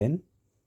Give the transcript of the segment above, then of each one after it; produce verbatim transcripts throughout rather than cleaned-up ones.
Then?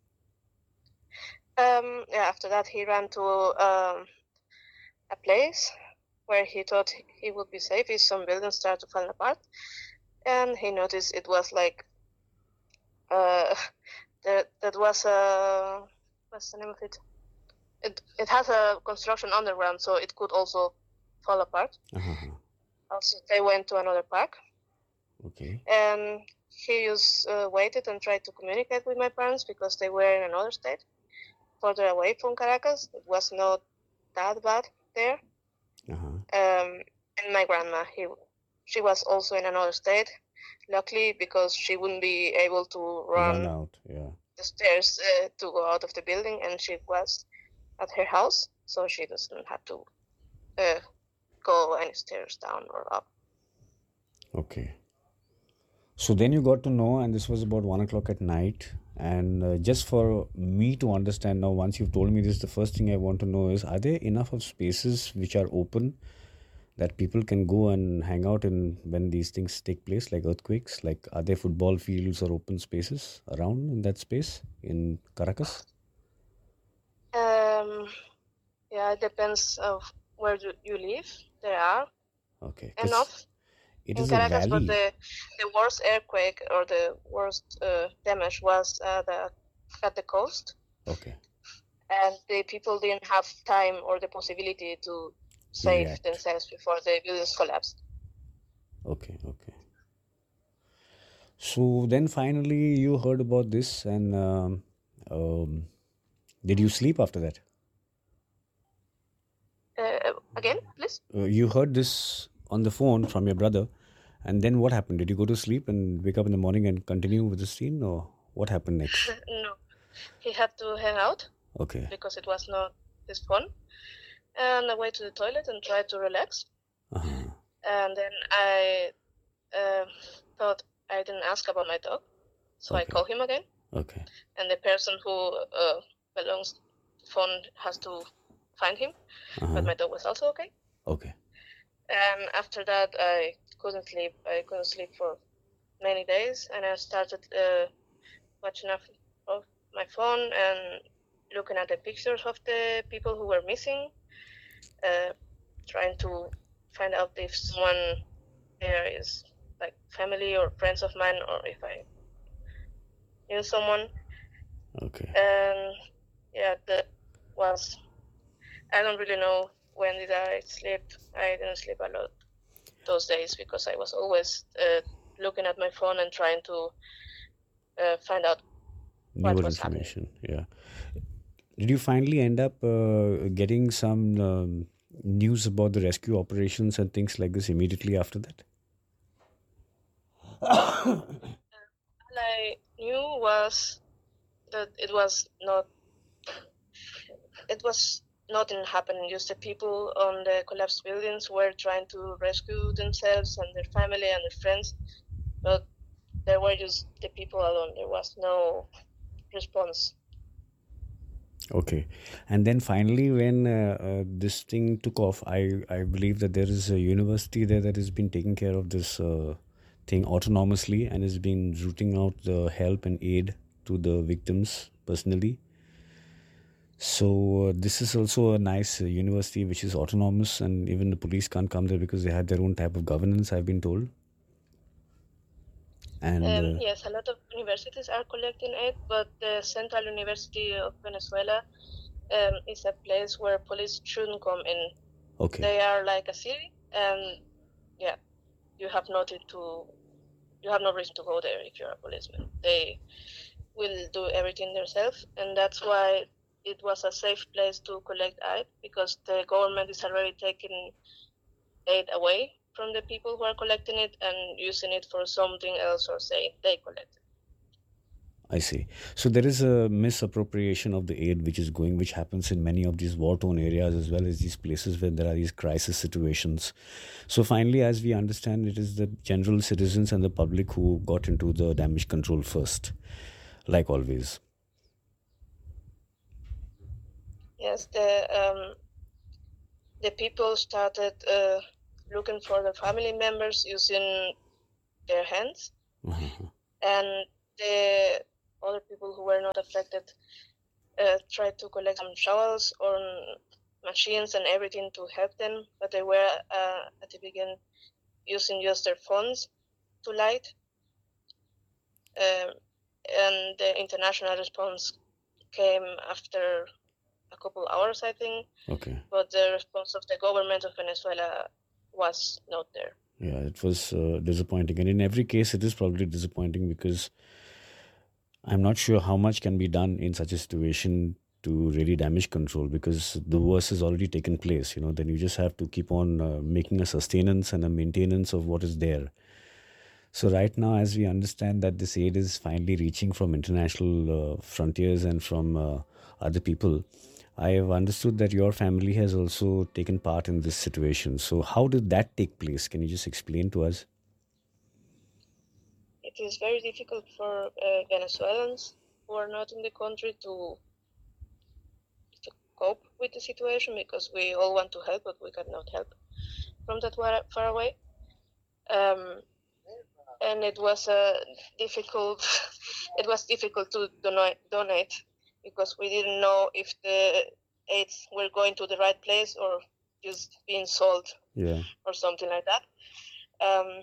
Um, yeah, after that, he ran to um, a place where he thought he would be safe if some buildings started to fall apart. And he noticed it was like, uh, that, that was a, what's the name of it? It, it has a construction underground, so it could also fall apart. Uh-huh. Also, they went to another park. Okay. And he just uh, waited and tried to communicate with my parents because they were in another state, further away from Caracas. It was not that bad there. Uh-huh. Um, and my grandma, he, she was also in another state. Luckily, because she wouldn't be able to run, Run out, yeah. the stairs uh, to go out of the building, and she was at her house, so she doesn't have to uh, go any stairs down or up. Okay. So then you got to know, and this was about one o'clock at night. And uh, just for me to understand now, once you've told me this, the first thing I want to know is: are there enough of spaces which are open that people can go and hang out in when these things take place, like earthquakes? Like, are there football fields or open spaces around in that space in Caracas? Um, yeah, it depends of where you, you live. There are Okay, 'cause enough it in is a Caracas, but valley. the the worst earthquake or the worst uh, damage was uh, the, at the coast, Okay, and the people didn't have time or the possibility to save react. themselves before the buildings collapsed. Okay, okay. So then finally you heard about this, and um, um, did you sleep after that? Uh, again, please. Uh, you heard this on the phone from your brother, and then what happened? Did you go to sleep and wake up in the morning and continue with the scene, or what happened next? No, he had to hang out Okay. because it was not his phone, and I went to the toilet and tried to relax. Uh-huh. And then I uh, thought I didn't ask about my dog, so I Okay. called him again. Okay. And the person who uh, belongs to the phone has to find him, Uh-huh. but my dog was also okay. Okay. And after that, I couldn't sleep. I couldn't sleep for many days, and I started uh, watching off of my phone and looking at the pictures of the people who were missing, uh, trying to find out if someone there is like family or friends of mine, or if I knew someone. Okay. And yeah, that was, I don't really know when did I sleep. I didn't sleep a lot those days because I was always uh, looking at my phone and trying to uh, find out what Newer was happening. information. Yeah. Did you finally end up uh, getting some um, news about the rescue operations and things like this immediately after that? All I knew was that it was not, it was nothing happening. Just the people on the collapsed buildings were trying to rescue themselves and their family and their friends, but there were just the people alone. There was no response. Okay. And then finally, when uh, uh, this thing took off, I, I believe that there is a university there that has been taking care of this uh, thing autonomously and has been routing out the help and aid to the victims personally. So uh, this is also a nice uh, university which is autonomous, and even the police can't come there because they had their own type of governance, I've been told. And Um, uh, yes, a lot of universities are collecting aid, but the Central University of Venezuela um, is a place where police shouldn't come in. okay, They are like a city, and yeah, you have nothing to, you have no reason to go there if you're a policeman. They will do everything themselves, and that's why it was a safe place to collect aid, because the government is already taking aid away from the people who are collecting it and using it for something else, or saying they collect it. I see. So there is a misappropriation of the aid which is going, which happens in many of these war-torn areas as well as these places where there are these crisis situations. So finally, as we understand, it is the general citizens and the public who got into the damage control first, like always. Yes, the um, the people started uh, looking for the family members using their hands, Uh-huh. and the other people who were not affected uh, tried to collect some shovels or machines and everything to help them, but they were uh, at the beginning using just their phones to light. Um, and the international response came after a couple hours, I think. Okay. But the response of the government of Venezuela was not there. Yeah, it was uh, disappointing. And in every case, it is probably disappointing because I'm not sure how much can be done in such a situation to really damage control, because the worst has already taken place. You know, then you just have to keep on uh, making a sustenance and a maintenance of what is there. So right now, as we understand that this aid is finally reaching from international uh, frontiers and from uh, other people, I have understood that your family has also taken part in this situation. So how did that take place? Can you just explain to us? It is very difficult for uh, Venezuelans who are not in the country to to cope with the situation, because we all want to help, but we cannot help from that far away. Um, and it was uh, difficult. It was difficult to donate, donate because we didn't know if the aids were going to the right place or just being sold, yeah, or something like that. Um,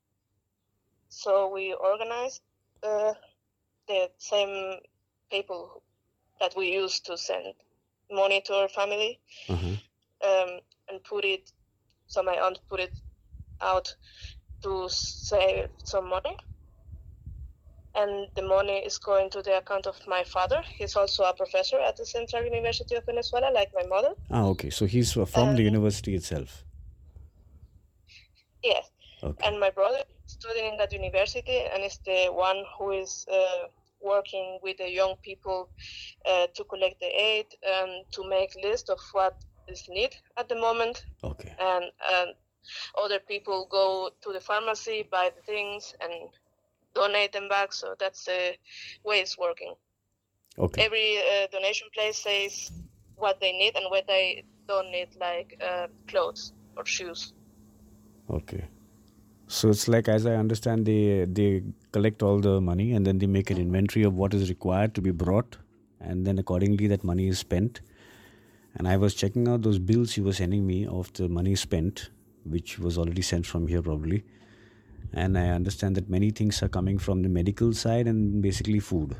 so we organized uh, the same people that we used to send money to our family, uh-huh. um, and put it. So my aunt put it out to save some money, and the money is going to the account of my father. He's also a professor at the Central University of Venezuela, like my mother. Ah, okay. So he's from um, the university itself. Yes. Okay. And my brother is studying in that university and is the one who is uh, working with the young people uh, to collect the aid and to make list of what is needed at the moment. Okay. And, and other people go to the pharmacy, buy the things, and donate them back. So that's the way it's working. Okay. Every uh, donation place says what they need and what they don't need, like uh, clothes or shoes. Okay. So it's like, as I understand, they they collect all the money and then they make an inventory of what is required to be brought, and then accordingly that money is spent. And I was checking out those bills you were sending me of the money spent, which was already sent from here probably. And I understand that many things are coming from the medical side and basically food.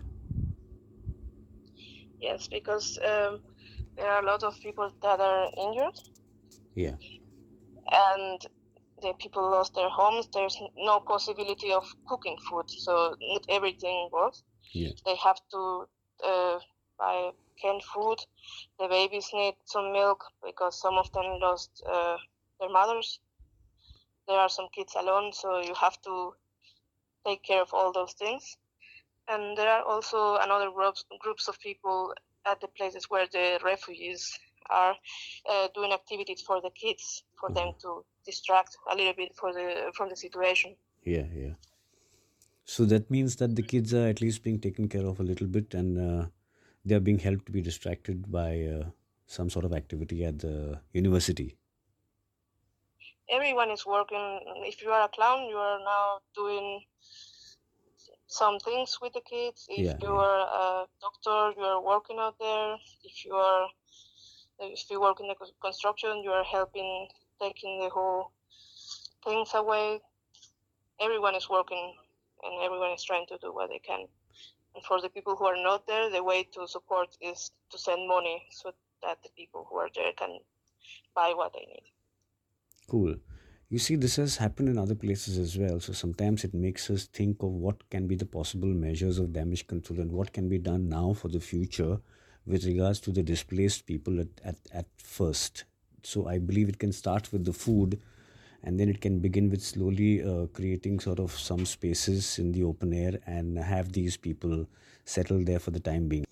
Yes, because um, there are a lot of people that are injured. Yeah. And the people lost their homes. There's no possibility of cooking food, so not everything works. Yeah. They have to uh, buy canned food. The babies need some milk because some of them lost uh, their mothers. There are some kids alone, so you have to take care of all those things. And there are also another groups groups of people at the places where the refugees are uh, doing activities for the kids, for mm-hmm. them to distract a little bit for the from the situation. Yeah, yeah. So that means that the kids are at least being taken care of a little bit, and uh, they are being helped to be distracted by uh, some sort of activity at the university. Everyone is working. If you are a clown, you are now doing some things with the kids. If yeah, you yeah. are a doctor, you are working out there. If you are If you work in the construction, you are helping taking the whole things away. Everyone is working and everyone is trying to do what they can. And for the people who are not there, the way to support is to send money so that the people who are there can buy what they need. Cool. You see, this has happened in other places as well. So sometimes it makes us think of what can be the possible measures of damage control and what can be done now for the future with regards to the displaced people at, at, at first. So I believe it can start with the food, and then it can begin with slowly uh, creating sort of some spaces in the open air and have these people settle there for the time being.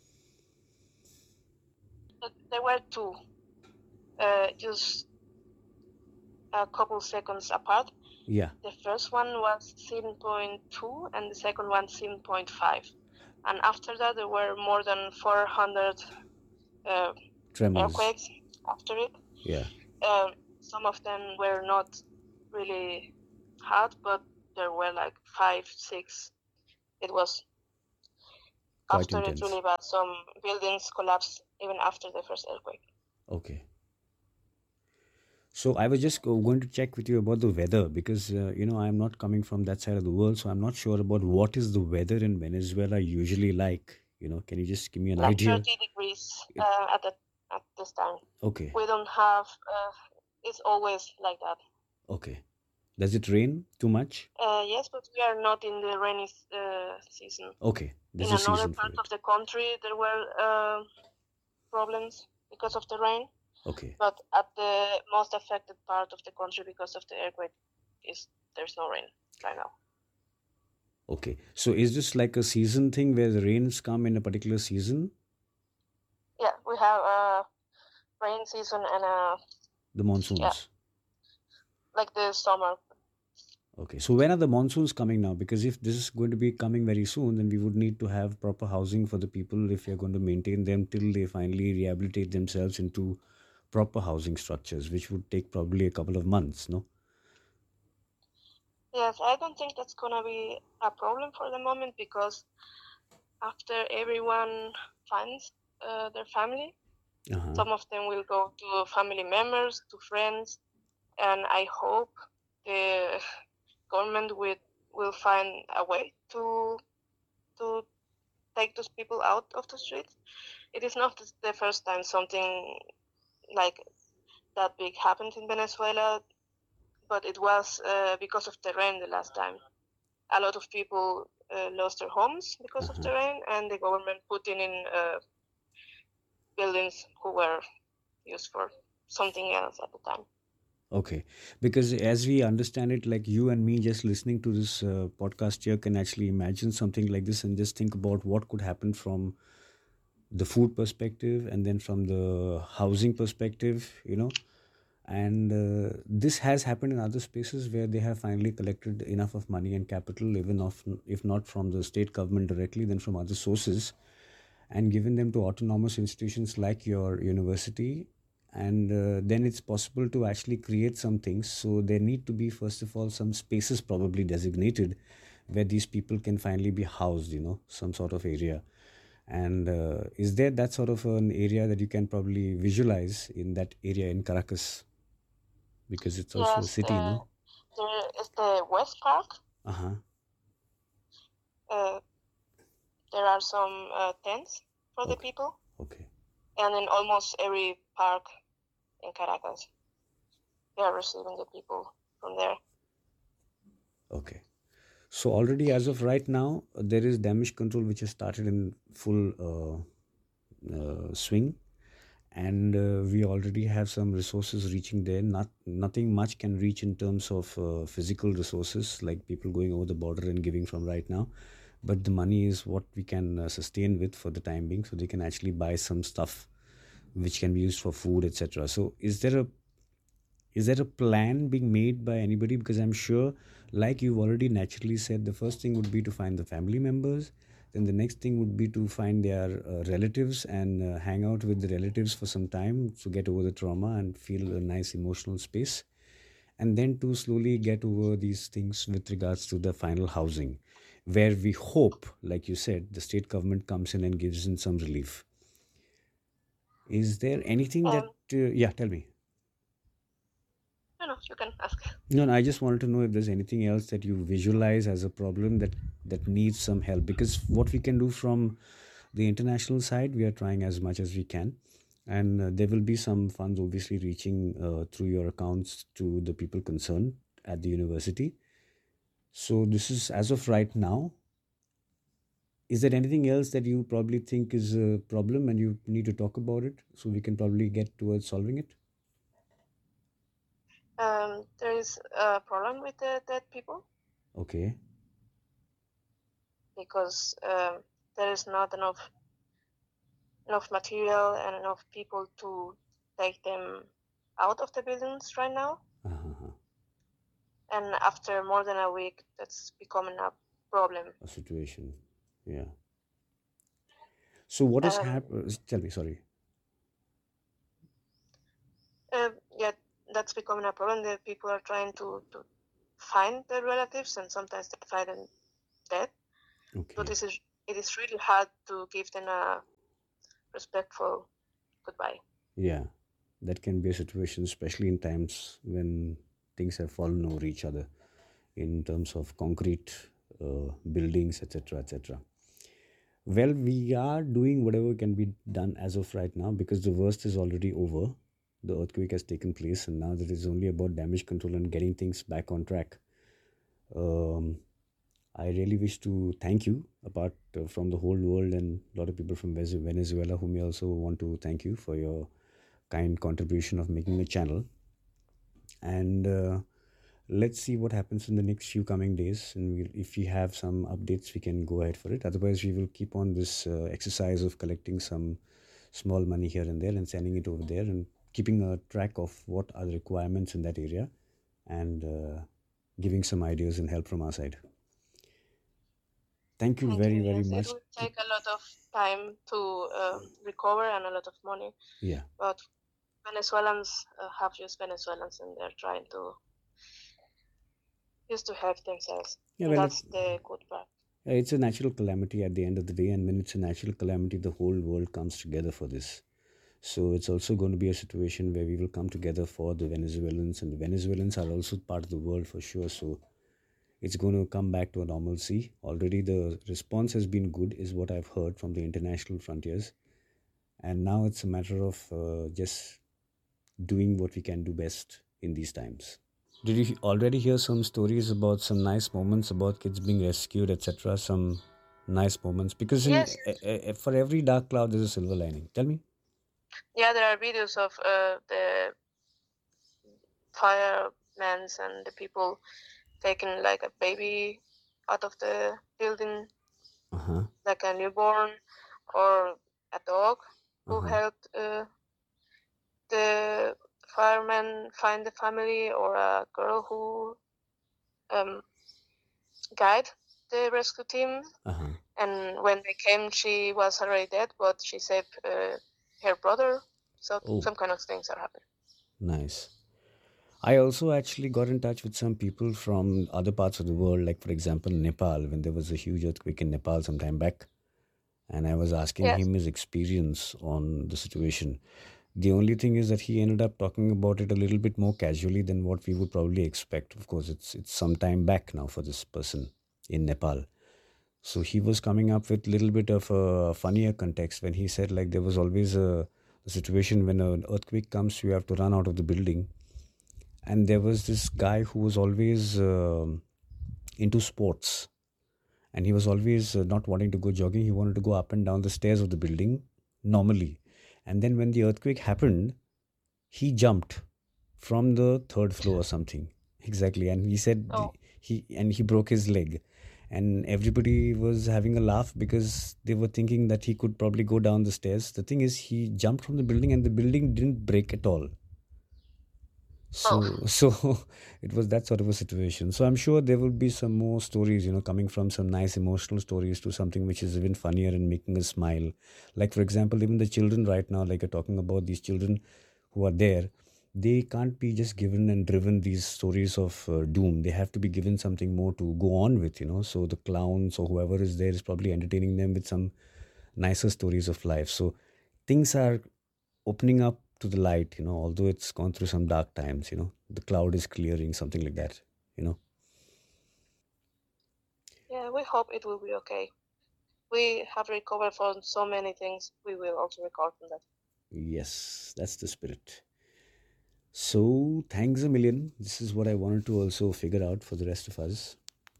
There were two, uh, just a couple seconds apart. Yeah. The first one was seven point two and the second one seven point five. And after that, there were more than four hundred uh, earthquakes after it. Yeah. Um, some of them were not really hard, but there were like five, six. It was Quite after intense. it's really bad. Some buildings collapse even after the first earthquake. Okay. So I was just go- going to check with you about the weather because uh, you know I'm not coming from that side of the world, so I'm not sure about what is the weather in Venezuela usually like. You know, can you just give me an Like idea? thirty degrees uh, at the, at this time. Okay. We don't have. Uh, it's always like that. Okay. Does it rain too much? Uh, yes, but we are not in the rainy uh, season. Okay. There's In a another season for part it. of the country, there were uh, problems because of the rain. Okay. But at the most affected part of the country because of the earthquake, is there's no rain right now. Okay. So is this like a season thing where the rains come in a particular season? Yeah, we have a rain season and a The monsoons. yeah, like the summer. Okay. So when are the monsoons coming now? Because if this is going to be coming very soon, then we would need to have proper housing for the people if we are going to maintain them till they finally rehabilitate themselves into proper housing structures, which would take probably a couple of months, no? Yes, I don't think that's gonna be a problem for the moment because after everyone finds uh, their family, Uh-huh. some of them will go to family members, to friends, and I hope the government will will find a way to to take those people out of the streets. It is not the first time something like that big happened in Venezuela, but it was uh, because of the rain the last time. A lot of people uh, lost their homes because Uh-huh. of the rain, and the government put in, in uh, buildings who were used for something else at the time. Okay, because as we understand it, like you and me just listening to this uh, podcast here can actually imagine something like this and just think about what could happen from the food perspective and then from the housing perspective, you know. And uh, this has happened in other spaces where they have finally collected enough of money and capital, even of, if not from the state government directly, then from other sources, and given them to autonomous institutions like your university. And uh, then it's possible to actually create some things. So there need to be, first of all, some spaces probably designated where these people can finally be housed, you know, some sort of area. And uh, is there that sort of an area that you can probably visualize in that area in Caracas? Because it's also a Yes, city, uh, no? there is the West Park. Uh-huh. Uh, there are some uh, tents for the Okay. people, Okay. and in almost every park in Caracas, they are receiving the people from there. Okay. So already as of right now, uh, there is damage control which has started in full uh, uh, swing, and uh, we already have some resources reaching there. Not nothing much can reach in terms of uh, physical resources like people going over the border and giving from right now, but the money is what we can uh, sustain with for the time being, so they can actually buy some stuff which can be used for food, et cetera. So is there a is there a plan being made by anybody? Because I'm sure, like you've already naturally said, the first thing would be to find the family members. Then the next thing would be to find their uh, relatives and uh, hang out with the relatives for some time to get over the trauma and feel a nice emotional space. And then to slowly get over these things with regards to the final housing, where we hope, like you said, the state government comes in and gives in some relief. Is there anything Um, that, uh, yeah, tell me. no, no, you can ask. No, no, I just wanted to know if there's anything else that you visualize as a problem that that needs some help. Because what we can do from the international side, we are trying as much as we can, and uh, there will be some funds obviously reaching uh, through your accounts to the people concerned at the university. So this is as of right now. Is there anything else that you probably think is a problem and you need to talk about it so we can probably get towards solving it? Um, there is a problem with the dead people Okay. because um, there is not enough enough material and enough people to take them out of the buildings right now. Uh-huh. And after more than a week, that's becoming a problem. A situation. Yeah. So what has Um, happened? Tell me, sorry. uh, yeah, that's becoming a problem. The people are trying to, to find their relatives, and sometimes they find them dead. Okay. So this is it is really hard to give them a respectful goodbye. Yeah, that can be a situation, especially in times when things have fallen over each other in terms of concrete uh, buildings, et cetera, et cetera. Well, we are doing whatever can be done as of right now because the worst is already over. The earthquake has taken place, and now it is only about damage control and getting things back on track. Um, I really wish to thank you, apart uh, from the whole world and a lot of people from Vez- Venezuela, whom we also want to thank you for your kind contribution of making a channel. And uh, let's see what happens in the next few coming days. And we'll, if we have some updates, we can go ahead for it. Otherwise, we will keep on this uh, exercise of collecting some small money here and there and sending it over there and keeping a track of what are the requirements in that area and uh, giving some ideas and help from our side. Thank you Thank very, you. very Yes, much. it will take a lot of time to uh, recover and a lot of money. Yeah. But Venezuelans uh, have just Venezuelans, and they're trying to just to help themselves. Yeah, And well, that's it- the good part. Uh, It's a natural calamity at the end of the day, and when it's a natural calamity, the whole world comes together for this. So it's also going to be a situation where we will come together for the Venezuelans, and the Venezuelans are also part of the world for sure. So it's going to come back to a normalcy. Already the response has been good, is what I've heard from the international frontiers. And now it's a matter of uh, just doing what we can do best in these times. Did you already hear some stories about some nice moments about kids being rescued, et cetera? Some nice moments, because in Yes. uh, uh, for every dark cloud there's a silver lining. Tell me. Yeah, there are videos of uh, the firemen and the people taking like a baby out of the building, Uh-huh. like a newborn, or a dog who Uh-huh. helped uh, the firemen find the family, or a girl who um, guided the rescue team. Uh-huh. And when they came, she was already dead, but she saved uh, her brother. So Oh. some kind of things are happening. Nice. I also actually got in touch with some people from other parts of the world, like for example Nepal, when there was a huge earthquake in Nepal some time back, and I was asking Yes. him his experience on the situation. The only thing is that he ended up talking about it a little bit more casually than what we would probably expect. Of course, it's it's some time back now for this person in Nepal. So he was coming up with a little bit of a funnier context when he said like there was always a, a situation when an earthquake comes, you have to run out of the building. And there was this guy who was always um into sports, and he was always uh, not wanting to go jogging. He wanted to go up and down the stairs of the building normally. And then when the earthquake happened, he jumped from the third floor or something. Exactly. And he said Oh. he and he broke his leg. And everybody was having a laugh because they were thinking that he could probably go down the stairs. The thing is, he jumped from the building and the building didn't break at all. So, Oh. so it was that sort of a situation. So I'm sure there will be some more stories, you know, coming from some nice emotional stories to something which is even funnier and making us smile. Like, for example, even the children right now, like you're talking about these children who are there, they can't be just given and driven these stories of uh, doom. They have to be given something more to go on with, you know. So the clowns or whoever is there is probably entertaining them with some nicer stories of life. So things are opening up to the light, you know, although it's gone through some dark times, you know, the cloud is clearing, something like that, you know. Yeah, we hope it will be okay. We have recovered from so many things. We will also recover from that. Yes, that's the spirit. So thanks a million. This is what I wanted to also figure out for the rest of us.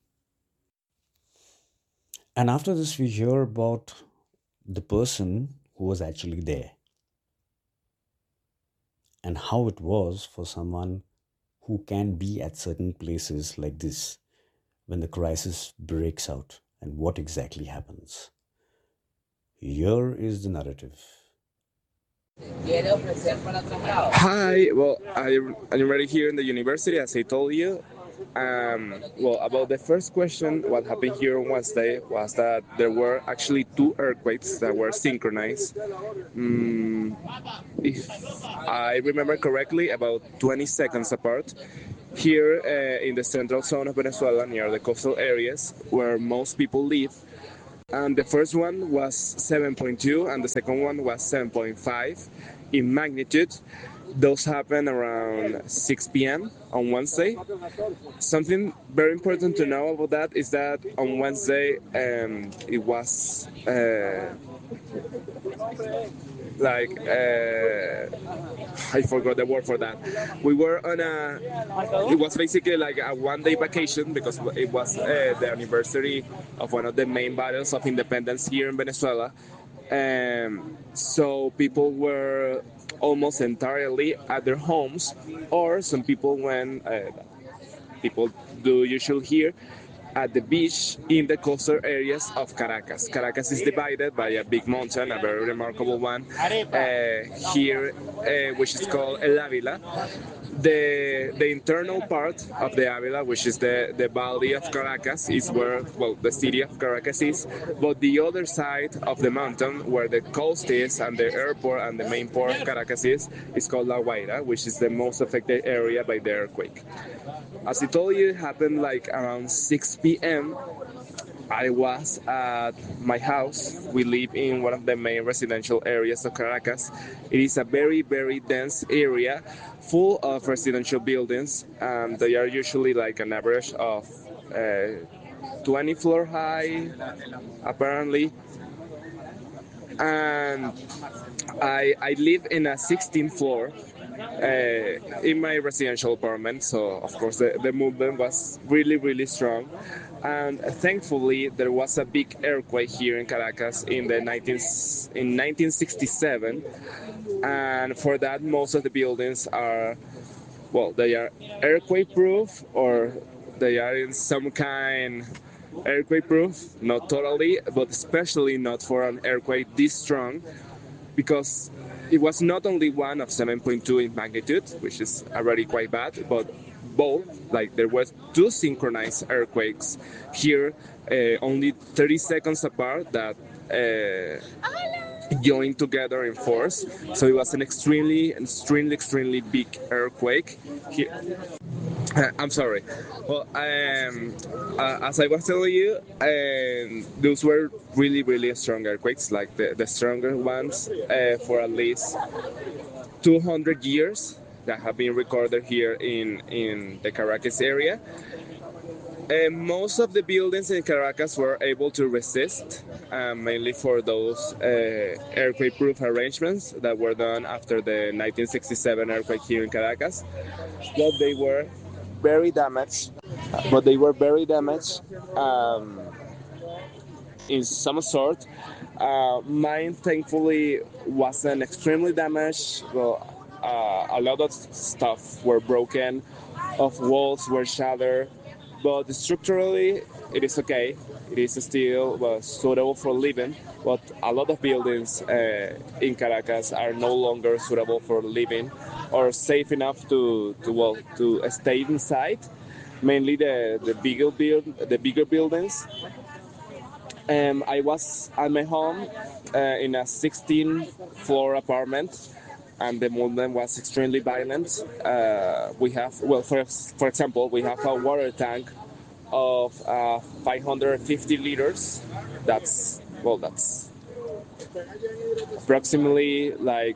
And after this, we hear about the person who was actually there and how it was for someone who can be at certain places like this when the crisis breaks out and what exactly happens. Here is the narrative. Hi, well, I, I'm already here in the university, as I told you. Um, well, about the first question, what happened here on Wednesday was that there were actually two earthquakes that were synchronized. Um, if I remember correctly, about twenty seconds apart. Here uh, in the central zone of Venezuela, near the coastal areas where most people live, And the first one was seven point two, and the second one was seven point five in magnitude. Those happened around six p.m. on Wednesday. Something very important to know about that is that on Wednesday um, it was uh, like uh, I forgot the word for that. We were on a. It was basically like a one-day vacation because it was uh, the anniversary of one of the main battles of independence here in Venezuela. Um, so people were almost entirely at their homes, or some people went. Uh, people do usually here at the beach in the coastal areas of Caracas. Caracas is divided by a big mountain, a very remarkable one, uh, here, uh, which is called El Ávila. The, the internal part of the Ávila, which is the, the valley of Caracas, is where, well, the city of Caracas is. But the other side of the mountain, where the coast is and the airport and the main port of Caracas is, is called La Guaira, which is the most affected area by the earthquake. As I told you, it happened like around six p.m. I was at my house. We live in one of the main residential areas of Caracas. It is a very, very dense area full of residential buildings, and they are usually like an average of uh, twenty floor high, apparently. And I, I live in a sixteenth floor uh, in my residential apartment, so of course the, the movement was really, really strong. And thankfully, there was a big earthquake here in Caracas in the nineteen, in nineteen sixty-seven, and for that, most of the buildings are, well, they are earthquake proof, or they are in some kind earthquake proof, not totally, but especially not for an earthquake this strong, because it was not only one of seven point two in magnitude, which is already quite bad, but both, like there was two synchronized earthquakes here, uh, only thirty seconds apart, that uh, joined together in force. So it was an extremely, extremely, extremely big earthquake here. Uh, I'm sorry. Well, um, uh, as I was telling you, um, those were really, really strong earthquakes, like the, the stronger ones uh, for at least two hundred years that have been recorded here in, in the Caracas area. And most of the buildings in Caracas were able to resist, uh, mainly for those uh, earthquake-proof arrangements that were done after the nineteen sixty-seven earthquake here in Caracas. But they were very damaged. But they were very damaged um, in some sort. Uh, mine, thankfully, wasn't extremely damaged. Well, uh, a lot of stuff were broken, of walls were shattered, but structurally it is okay. It is still well, suitable for living, but a lot of buildings uh, in Caracas are no longer suitable for living or safe enough to, to well to stay inside. Mainly the, the bigger build the bigger buildings. Um, I was at my home uh, in a sixteen floor apartment, and the movement was extremely violent. Uh, we have, well, for, for example, we have a water tank of uh, five hundred fifty liters. That's, well, that's approximately like,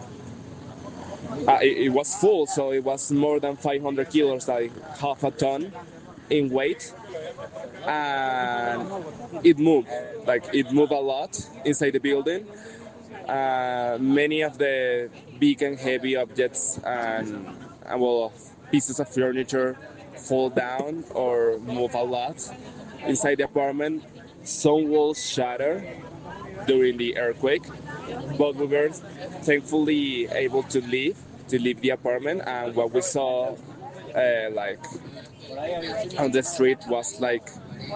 uh, it, it was full, so it was more than five hundred kilos, like half a ton in weight. And it moved, like it moved a lot inside the building. Uh, many of the big and heavy objects and, and well, pieces of furniture fall down or move a lot inside the apartment. Some walls shatter during the earthquake, but we were thankfully able to leave to leave the apartment. And what we saw, uh, like on the street, was like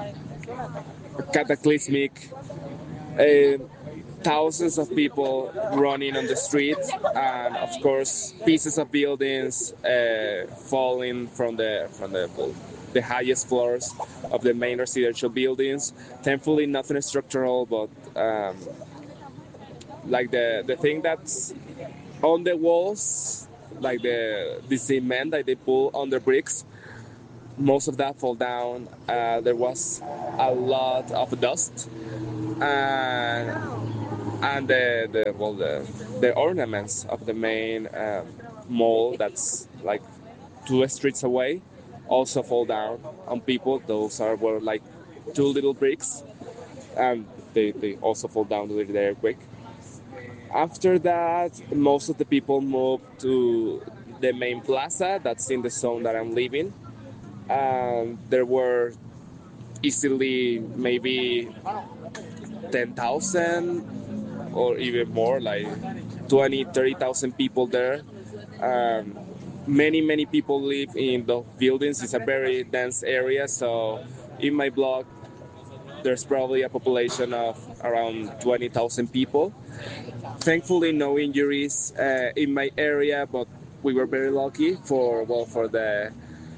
cataclysmic. Uh, thousands of people running on the street, and of course pieces of buildings uh, falling from the from the the highest floors of the main residential buildings. Thankfully, nothing structural, but um, like the the thing that's on the walls, like the the cement that they pull on the bricks, most of that fall down. Uh, there was a lot of dust. and and the, the well the the ornaments of the main um, mall that's like two streets away also fall down on people. Those are were like two little bricks, and they, they also fall down with the earthquake. After that, most of the people moved to the main plaza that's in the zone that I'm living, and there were easily maybe ten thousand or even more, like twenty, thirty thousand people there. Um, many, many people live in the buildings. It's a very dense area, so in my block, there's probably a population of around twenty thousand people. Thankfully, no injuries uh, in my area, but we were very lucky for well for the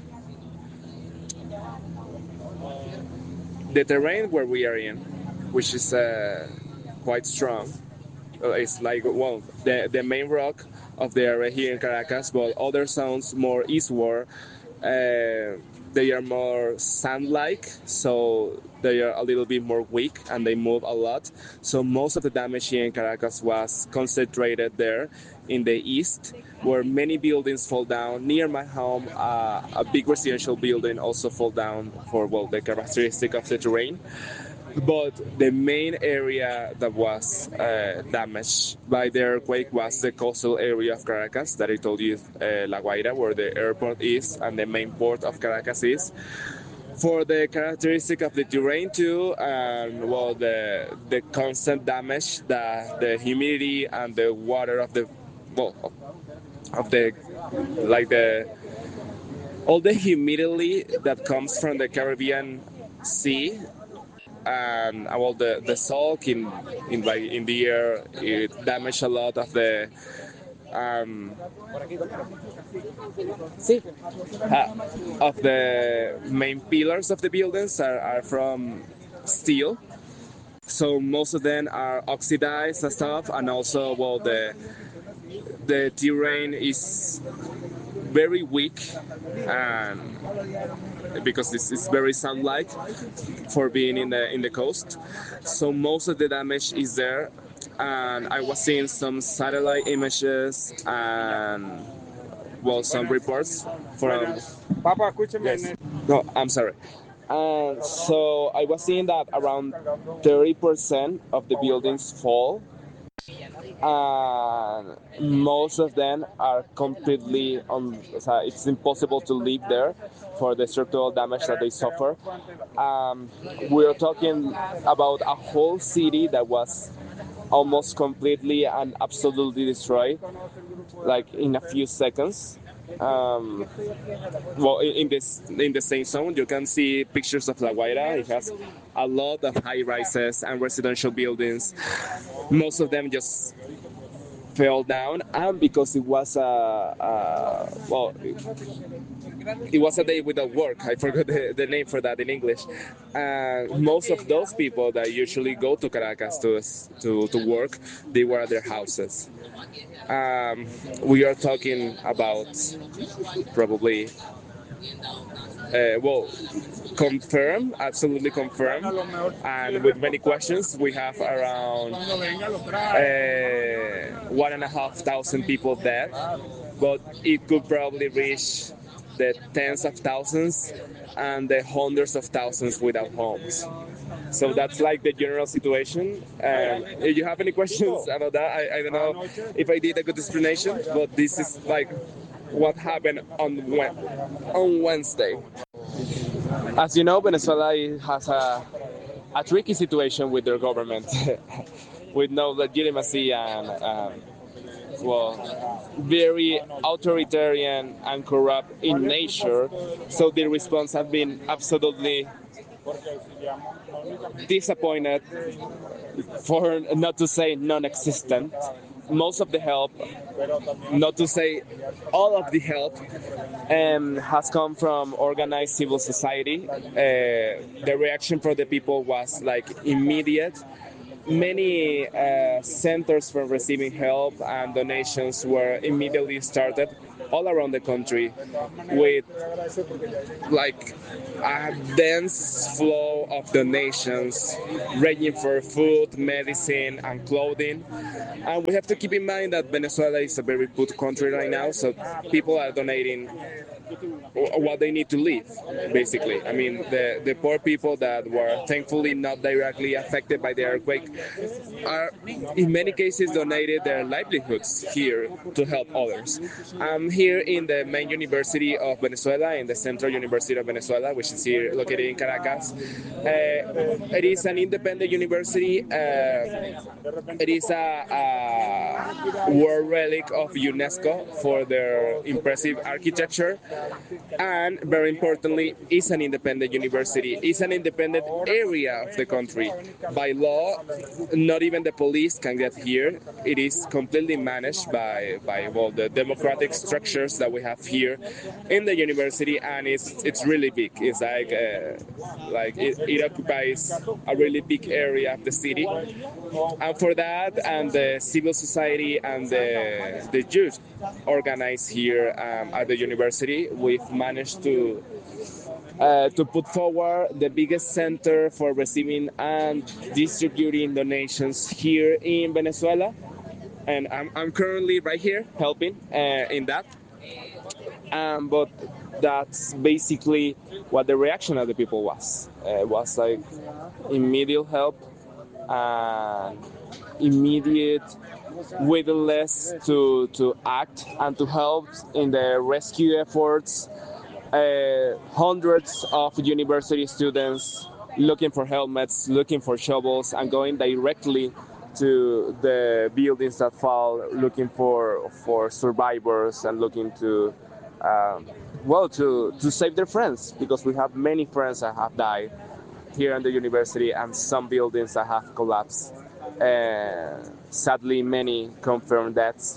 the terrain where we are in, which is uh, quite strong. Uh, it's like well the the main rock of the area here in Caracas, but other zones more eastward, uh, they are more sand-like, so they are a little bit more weak and they move a lot. So most of the damage here in Caracas was concentrated there in the east, where many buildings fall down. Near my home, uh, a big residential building also fall down for well the characteristic of the terrain. But the main area that was uh, damaged by the earthquake was the coastal area of Caracas that I told you, uh, La Guaira, where the airport is and the main port of Caracas is. For the characteristic of the terrain too, and well, the the constant damage, the the humidity and the water of the well of the like the all the humidity that comes from the Caribbean Sea and uh, well the the salt in in like in the air it damaged a lot of the um uh, of the main pillars of the buildings are, are from steel, so most of them are oxidized and stuff, and also well the the terrain is very weak and because it's, it's very sand-like for being in the in the coast. So most of the damage is there, and I was seeing some satellite images and well some reports from. Papa, yes. No, I'm sorry. And so I was seeing that around thirty percent of the buildings fall, and most of them are completely on. It's impossible to live there for the structural damage that they suffer. Um, we're talking about a whole city that was almost completely and absolutely destroyed, like in a few seconds. Um, well, in, in this in the same zone, you can see pictures of La Guaira. It has a lot of high rises and residential buildings. Most of them just fell down, and because it was a, a well, it was a day without work. I forgot the, the name for that in English. And most of those people that usually go to Caracas to to, to work, they were at their houses. Um, we are talking about probably uh, well, confirm, absolutely confirm, and with many questions, we have around uh, one and a half thousand people dead, but it could probably reach the tens of thousands and the hundreds of thousands without homes. So that's like the general situation. Um, if you have any questions about that, I, I don't know if I did a good explanation, but this is like what happened on on Wednesday. As you know, Venezuela has a, a tricky situation with their government, with no legitimacy and, um, well, very authoritarian and corrupt in nature. So the response has been absolutely disappointed, for not to say non-existent. Most of the help, not to say all of the help, um, has come from organized civil society. Uh, the reaction from the people was like immediate. Many uh, centers for receiving help and donations were immediately started all around the country with like a dense flow of donations ranging for food, medicine, and clothing. And we have to keep in mind that Venezuela is a very poor country right now, so people are donating what they need to live, basically. I mean, the, the poor people that were thankfully not directly affected by the earthquake are, in many cases, donated their livelihoods here to help others. I'm here in the main university of Venezuela, in the Central University of Venezuela, which is here located in Caracas. Uh, it is an independent university. Uh, it is a, a world relic of UNESCO for their impressive architecture, and very importantly, is an independent university. It's an independent area of the country. By law, not even the police can get here. It is completely managed by, by well, the democratic structures that we have here in the university, and it's it's really big. It's like uh, like it, it occupies a really big area of the city, and for that, and the civil society and the the youth organized here um, at the university, we've managed to uh, to put forward the biggest center for receiving and distributing donations here in Venezuela. And I'm, I'm currently right here helping uh, in that. Um, but that's basically what the reaction of the people was. Uh, it was like immediate help and immediate willingness to, to act and to help in the rescue efforts. Uh, hundreds of university students looking for helmets, looking for shovels, and going directly to the buildings that fall, looking for for survivors and looking to um, well to to save their friends, because we have many friends that have died here in the university and some buildings that have collapsed. Uh, sadly, many confirmed deaths.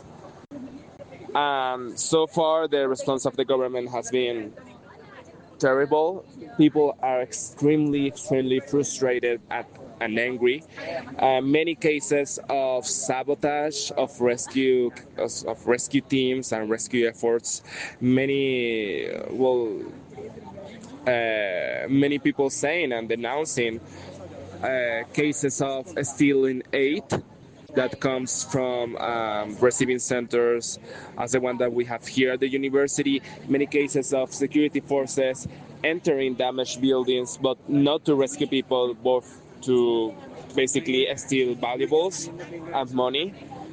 Um, so far, the response of the government has been terrible. People are extremely, extremely frustrated at, and angry. Uh, many cases of sabotage of rescue of rescue teams and rescue efforts. Many, well, uh, many people saying and denouncing uh, cases of stealing aid that comes from um, receiving centers, as the one that we have here at the university. Many cases of security forces entering damaged buildings, but not to rescue people, but to basically steal valuables and money.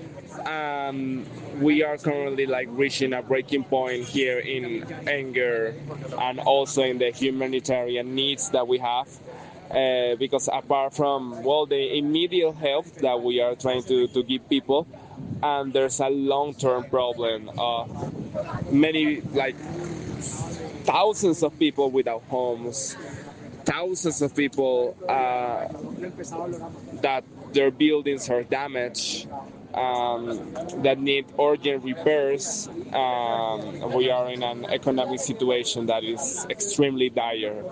Um, we are currently like reaching a breaking point here in anger and also in the humanitarian needs that we have. Uh, because apart from, well, the immediate help that we are trying to, to give people, and there's a long-term problem of many, like thousands of people without homes, thousands of people uh, that their buildings are damaged, um, that need urgent repairs. Um, we are in an economic situation that is extremely dire.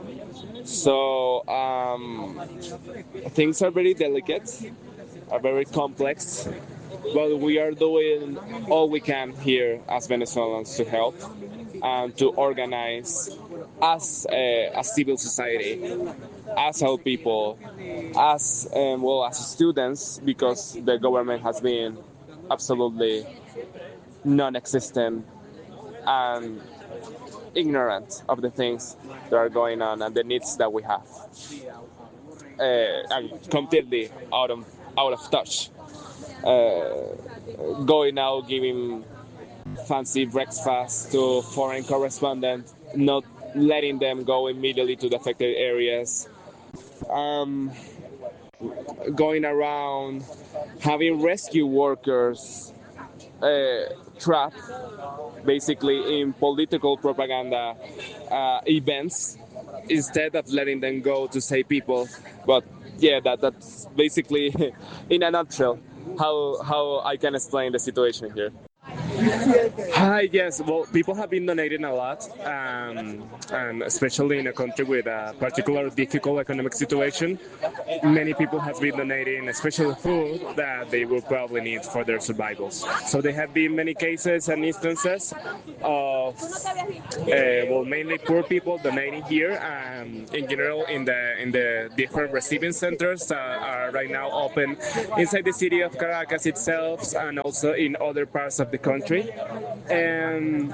So um, things are very delicate, are very complex, but we are doing all we can here as Venezuelans to help and to organize as a, a civil society, as our people, as um, well as students, because the government has been absolutely non-existent and ignorant of the things that are going on and the needs that we have, uh, and completely out of out of touch. Uh, going out, giving fancy breakfast to foreign correspondents, not letting them go immediately to the affected areas. Um, going around, having rescue workers uh, trapped basically in political propaganda uh, events instead of letting them go to save people. But yeah, that that's basically in a nutshell how how I can explain the situation here. Hi, yes. Well, people have been donating a lot, um, and especially in a country with a particular difficult economic situation, many people have been donating, especially food that they will probably need for their survivals. So there have been many cases and instances of, uh, well, mainly poor people donating here, um, in general in the in the different receiving centers that are right now open inside the city of Caracas itself and also in other parts of the country. And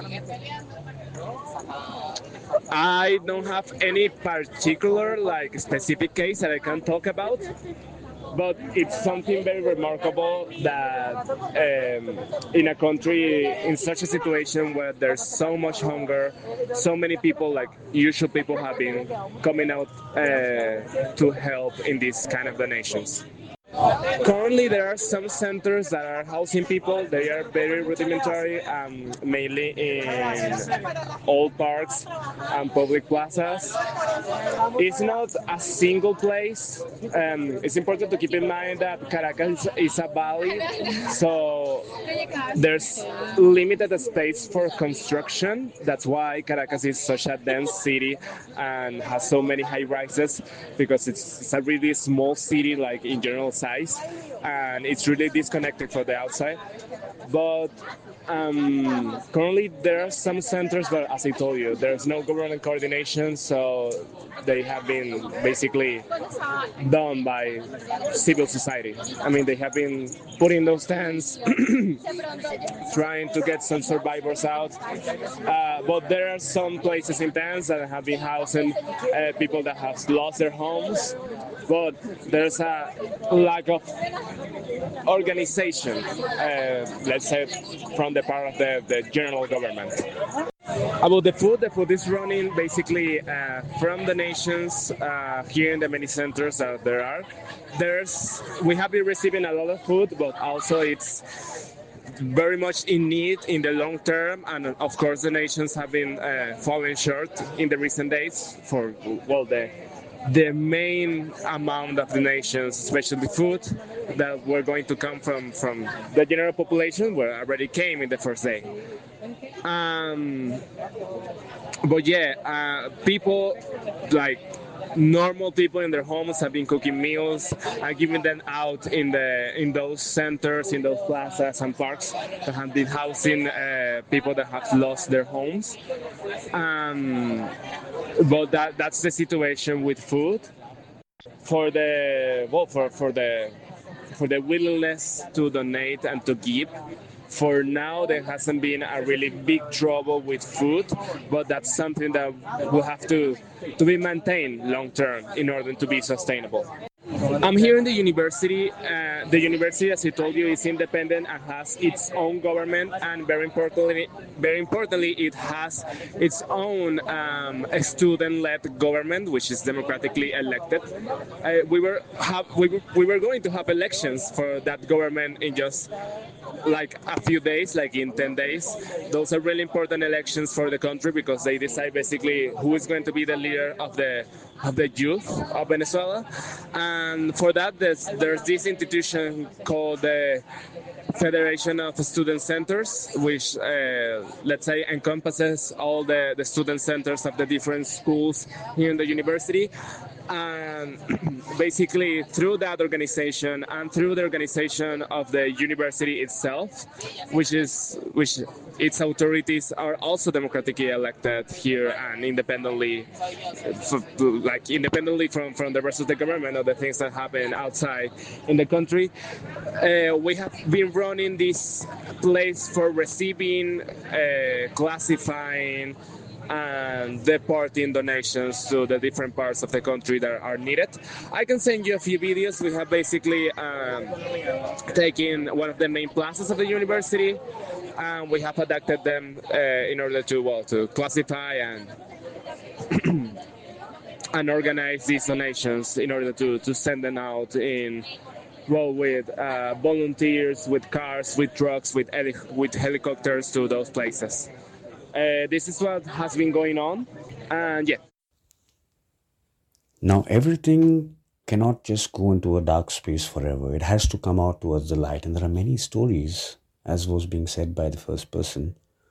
I don't have any particular like specific case that I can talk about, but it's something very remarkable that um, in a country in such a situation where there's so much hunger, so many people, like usual people, have been coming out uh, to help in these kind of donations. Currently, there are some centers that are housing people. They are very rudimentary, um, mainly in old parks and public plazas. It's not a single place. Um, it's important to keep in mind that Caracas is a valley, so there's limited space for construction. That's why Caracas is such a dense city and has so many high rises, because it's, it's a really small city, like in general size, and it's really disconnected from the outside. But um, currently there are some centers, but as I told you, there's no government coordination, so they have been basically done by civil society. I mean, they have been putting those tents, trying to get some survivors out. Uh, but there are some places in tents that have been housing uh, people that have lost their homes. But there's a lack of organization, uh, let's say, from the part of the, the general government. About the food, the food is running basically uh, from the nations uh, here in the many centers that there are. There's we have been receiving a lot of food, but also it's very much in need in the long term, and of course the nations have been uh, falling short in the recent days for, well, the the main amount of the nations, especially food, that were going to come from from the general population, were already came in the first day. Um, but yeah, uh, people like normal people in their homes have been cooking meals and giving them out in the in those centers, in those plazas and parks that have been housing uh, people that have lost their homes. Um, but that that's the situation with food. For the well, for for the for the willingness to donate and to give. For now, there hasn't been a really big trouble with food, but that's something that will have to, to be maintained long term in order to be sustainable. I'm here in the university. Uh, the university, as I told you, is independent and has its own government, and very importantly, very importantly, it has its own um, student-led government, which is democratically elected. Uh, we were have we were, we were going to have elections for that government in just like a few days, like in ten days. Those are really important elections for the country because they decide basically who is going to be the leader of the of the youth of Venezuela. And for that, there's, there's this institution called the Federation of Student Centers, which, uh, let's say, encompasses all the, the student centers of the different schools here in the university. And basically, through that organization and through the organization of the university itself, which is which its authorities are also democratically elected here and independently, like independently from, from the rest of the government or the things that happen outside in the country. Uh, we have been running this place for receiving, uh, classifying, and deporting donations to the different parts of the country that are needed. I can send you a few videos. We have basically um, taken one of the main plazas of the university, and we have adapted them uh, in order to, well, to classify and and organize these donations in order to, to send them out in, well, with uh, volunteers, with cars, with trucks, with heli- with helicopters to those places. Uh, this is what has been going on, and yeah. Now, everything cannot just go into a dark space forever. It has to come out towards the light. And there are many stories as was being said by the first person,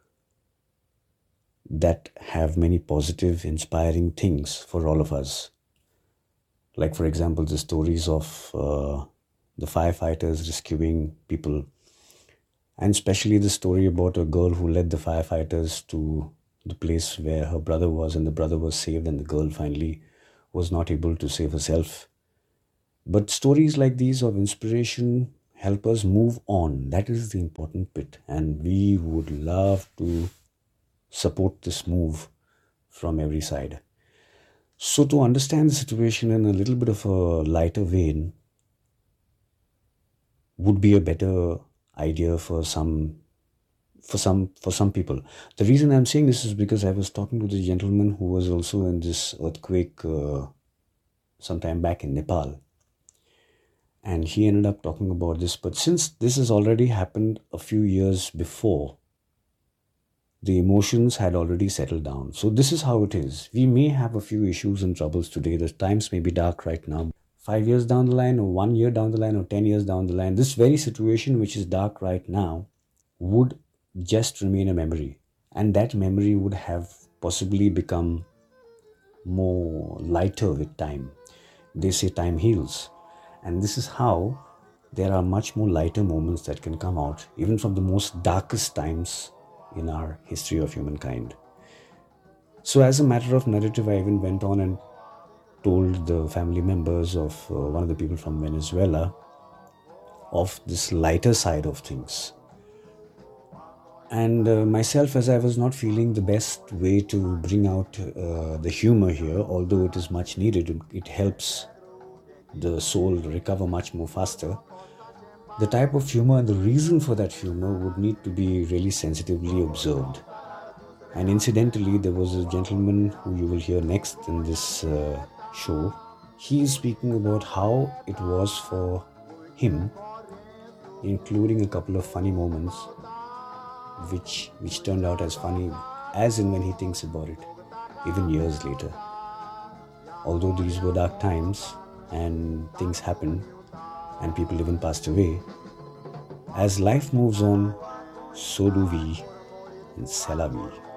that have many positive, inspiring things for all of us. Like, for example, the stories of uh, the firefighters rescuing people, and especially the story about a girl who led the firefighters to the place where her brother was, and the brother was saved, and the girl finally was not able to save herself. But stories like these of inspiration help us move on. That is the important bit. And we would love to support this move from every side. So, to understand the situation in a little bit of a lighter vein would be a better idea for some for some for some people. The reason I'm saying this is because I was talking to the gentleman who was also in this earthquake uh, sometime back in Nepal, and he ended up talking about this. But since this has already happened a few years before, the emotions had already settled down. So this is how it is. We may have a few issues and troubles today. The times may be dark right now. Five years down the line, or one year down the line, or ten years down the line, this very situation which is dark right now would just remain a memory. And that memory would have possibly become more lighter with time. They say time heals. And this is how there are much more lighter moments that can come out, even from the most darkest times in our history of humankind. So as a matter of narrative, I even went on and told the family members of uh, one of the people from Venezuela of this lighter side of things. And uh, myself, as I was not feeling the best way to bring out uh, the humor here, although it is much needed, it helps the soul recover much more faster. The type of humor and the reason for that humor would need to be really sensitively observed. And incidentally, there was a gentleman who you will hear next in this uh, show. He is speaking about how it was for him, including a couple of funny moments, which which turned out as funny as in when he thinks about it, even years later. Although these were dark times and things happened and people even passed away, as life moves on, so do we, and c'est la vie.